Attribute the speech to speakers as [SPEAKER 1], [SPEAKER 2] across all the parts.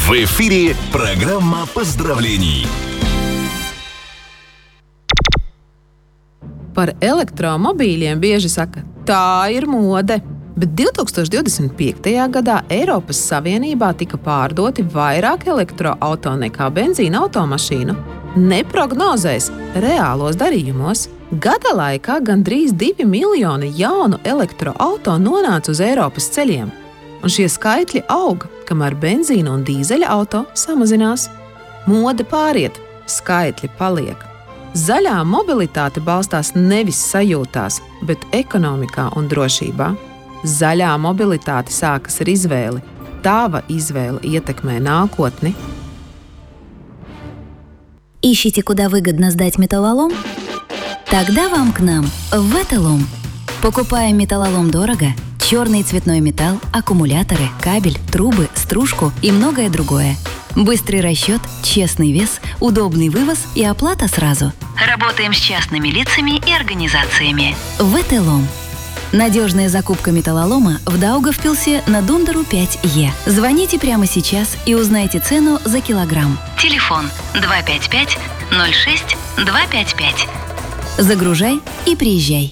[SPEAKER 1] В эфире программа поздравлений.
[SPEAKER 2] Par elektromobīļiem bieži saka, tā ir mode. Bet 2025. gadā Eiropas Savienībā tika pārdoti vairāk elektroauto nekā benzīna automašīnu. Neprognozēs, reālos darījumos. Gada laikā gandrīz 2 miljoni jaunu elektroauto nonāca uz Eiropas ceļiem. Un šie skaitļi aug, kamēr benzīna un dīzeļa auto samazinās. Mode pāriet, skaitļi paliek. Zaļā mobilitāte balstās nevis sajūtās, bet ekonomikā un drošībā. Zaļā mobilitāte sākas ar izvēli. Tava izvēle ietekmē nākotni.
[SPEAKER 3] Ищите, куда выгодно сдать металлолом? Тогда вам к нам, в Ветелом. Покупая металлолом дорого, черный цветной металл, аккумуляторы, кабель, трубы, стружку и многое другое. Быстрый расчет, честный вес, удобный вывоз и оплата сразу. Работаем с частными лицами и организациями. Ветелом. Надежная закупка металлолома в Даугавпилсе на Дундеру 5Е. Звоните прямо сейчас и узнайте цену за килограмм. Телефон 255 06 255. Загружай и приезжай.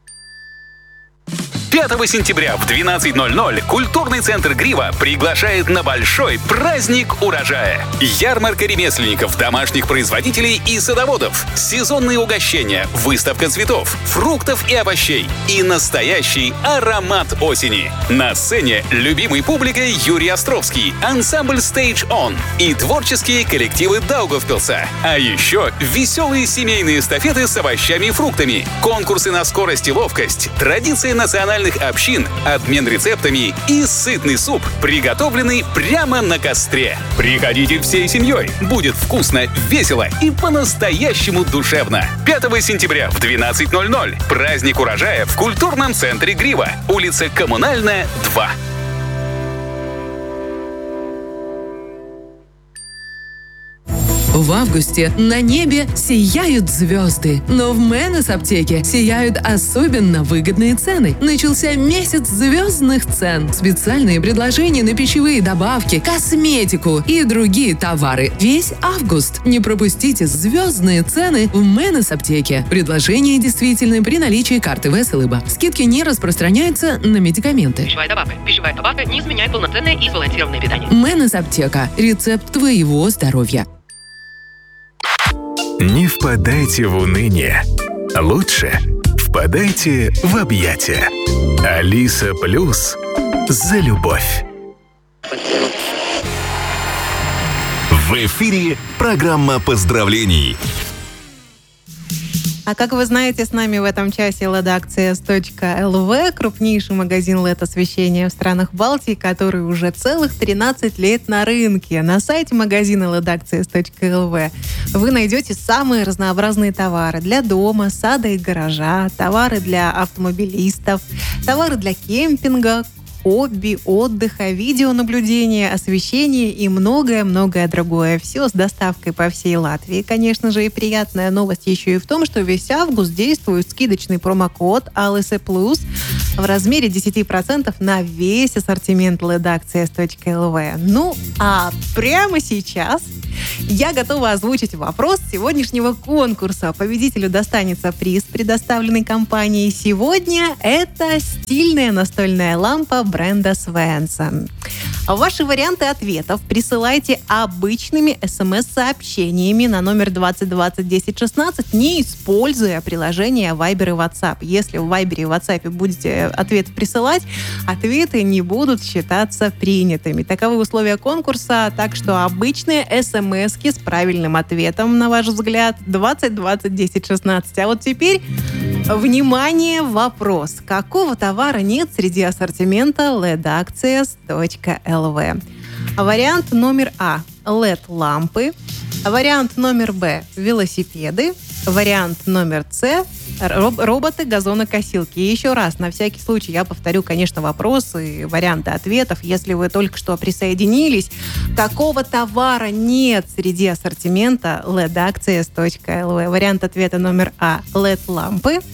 [SPEAKER 4] 5 сентября в 12:00 культурный центр «Грива» приглашает на большой праздник урожая. Ярмарка ремесленников, домашних производителей и садоводов, сезонные угощения, выставка цветов, фруктов и овощей и настоящий аромат осени. На сцене любимый публикой Юрий Островский, ансамбль Stage On и творческие коллективы Даугавпилса. А еще веселые семейные эстафеты с овощами и фруктами, конкурсы на скорость и ловкость, традиции национальных общин, обмен рецептами и сытный суп, приготовленный прямо на костре. Приходите всей семьей. Будет вкусно, весело и по-настоящему душевно. 5 сентября в 12:00 праздник урожая в культурном центре «Грива», улица Коммунальная, 2.
[SPEAKER 5] В августе на небе сияют звезды, но в Менес аптеке сияют особенно выгодные цены. Начался месяц звездных цен. Специальные предложения на пищевые добавки, косметику и другие товары. Весь август не пропустите звездные цены в Менес аптеке. Предложения действительны при наличии карты ВСЛБ. Скидки не распространяются на медикаменты.
[SPEAKER 6] Пищевая добавка не изменяет полноценное и сбалансированное питание.
[SPEAKER 5] Менес аптека. Рецепт твоего здоровья.
[SPEAKER 1] Не впадайте в уныние. Лучше впадайте в объятия. Алиса Плюс за любовь. В эфире программа поздравлений.
[SPEAKER 7] А как вы знаете, с нами в этом часе LEDAccess.lv, крупнейший магазин LED-освещения в странах Балтии, который уже целых 13 лет на рынке. На сайте магазина LEDAccess.lv вы найдете самые разнообразные товары для дома, сада и гаража, товары для автомобилистов, товары для кемпинга, хобби, отдыха, видеонаблюдения, освещения и многое-многое другое. Все с доставкой по всей Латвии. Конечно же, и приятная новость еще и в том, что весь август действует скидочный промокод ALISA Plus в размере 10% на весь ассортимент LEDAccess.lv. Ну, а прямо сейчас я готова озвучить вопрос сегодняшнего конкурса. Победителю достанется приз, предоставленный компанией сегодня. Это стильная настольная лампа бренда Svensson. Ваши варианты ответов присылайте обычными смс-сообщениями на номер 2020 10 16, не используя приложение Viber и WhatsApp. Если в Viber и WhatsApp будете ответы присылать, ответы не будут считаться принятыми. Таковы условия конкурса, так что обычные смс-ки с правильным ответом, на ваш взгляд, 2020 10 16. А вот теперь, внимание, вопрос. Какого товара нет среди ассортимента LEDAccess.lv? Вариант номер А – LED-лампы. Вариант номер Б – велосипеды. Вариант номер С – роботы-газонокосилки. И еще раз, на всякий случай, я повторю, конечно, вопросы и варианты ответов. Если вы только что присоединились, какого товара нет среди ассортимента LEDAccess.lv? Вариант ответа номер А – LED-лампы.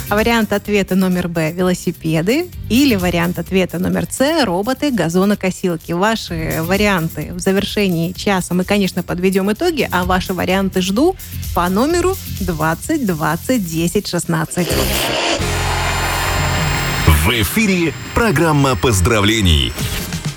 [SPEAKER 7] Вариант ответа номер Б – велосипеды. Или вариант ответа номер С – роботы, газонокосилки. Ваши варианты в завершении часа мы, конечно, подведем итоги, а ваши варианты жду по номеру 20 20 10 16.
[SPEAKER 1] В эфире программа поздравлений.